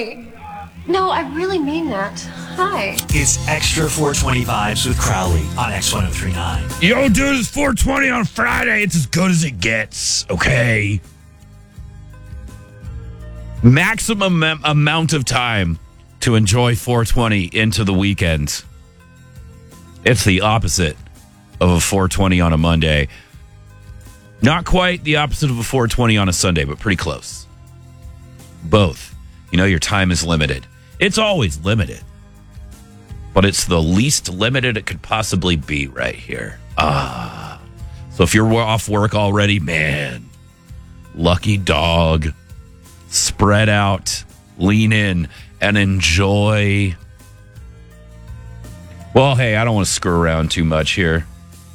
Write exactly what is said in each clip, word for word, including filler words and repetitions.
Hi. No, I really mean that. Hi. It's Extra four twenty Vibes with Crowley on X one oh three nine. Yo, dude, it's four twenty on Friday. It's as good as it gets, okay? Maximum am- amount of time to enjoy four twenty into the weekend. It's the opposite of a four twenty on a Monday. Not quite the opposite of a four twenty on a Sunday, but pretty close. Both. You know, your time is limited. It's always limited. But it's the least limited it could possibly be right here. Ah. So if you're off work already, man, lucky dog. Spread out, lean in, and enjoy. Well, hey, I don't want to screw around too much here.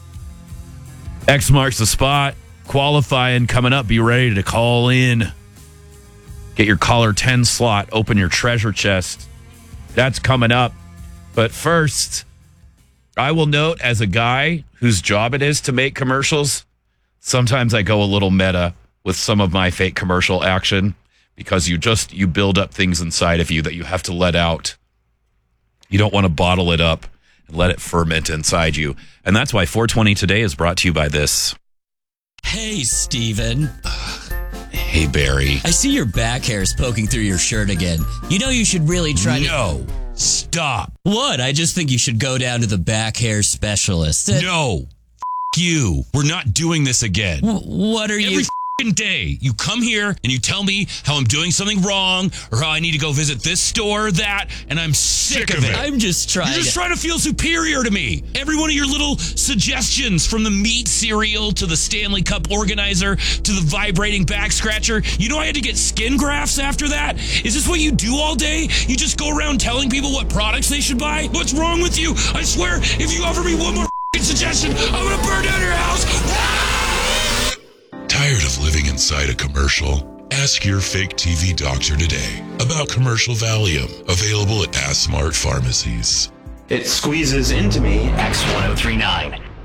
X marks the spot. Qualifying coming up. Be ready to call in. Get your caller ten slot. Open your treasure chest. That's coming up. But first, I will note, as a guy whose job it is to make commercials, sometimes I go a little meta with some of my fake commercial action because you just, you build up things inside of you that you have to let out. You don't want to bottle it up and let it ferment inside you. And that's why four twenty today is brought to you by this. Hey, Steven. Hey, Barry. I see your back hairs poking through your shirt again. You know you should really try No. Stop. to... What? I just think you should go down to the back hair specialist. Uh, No. F- you. We're not doing this again. w- what are you... Every f***ing day, you come here and you tell me how I'm doing something wrong or how I need to go visit this store or that, and I'm sick, of it. I'm just trying You're just to... trying to feel superior to me. Every one of your little suggestions, from the meat cereal to the Stanley Cup organizer to the vibrating back scratcher. You know I had to get skin grafts after that? Is this what you do all day? You just go around telling people what products they should buy? What's wrong with you? I swear, if you offer me one more f***ing suggestion, I'm gonna burn down your house. Tired of living inside a commercial? Ask your fake T V doctor today about commercial Valium, available at Asmart pharmacies. It squeezes into me. X one oh three nine.